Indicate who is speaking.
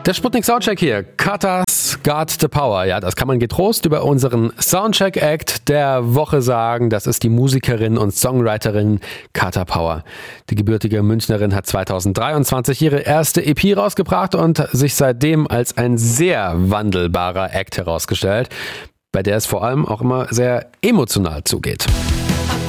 Speaker 1: Der Sputnik Soundcheck hier. Kata's Got the Power. Ja, das kann man getrost über unseren Soundcheck-Act der Woche sagen. Das ist die Musikerin und Songwriterin Kata Power. Die gebürtige Münchnerin hat 2023 ihre erste EP rausgebracht und sich seitdem als ein sehr wandelbarer Act herausgestellt, bei der es vor allem auch immer sehr emotional zugeht.